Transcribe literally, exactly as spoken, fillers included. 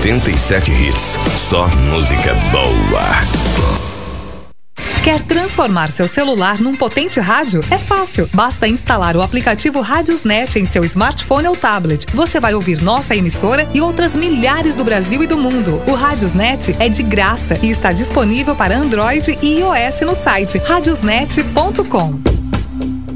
noventa e sete Hits. Só música boa. Quer transformar seu celular num potente rádio? É fácil. Basta instalar o aplicativo Radiosnet em seu smartphone ou tablet. Você vai ouvir nossa emissora e outras milhares do Brasil e do mundo. O Radiosnet é de graça e está disponível para Android e iOS no site radiosnet ponto com.